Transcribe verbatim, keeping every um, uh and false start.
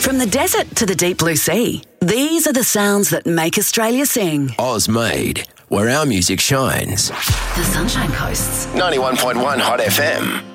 From the desert to the deep blue sea, these are the sounds that make Australia sing. Oz made, where our music shines. The Sunshine Coast's ninety-one point one Hot F M.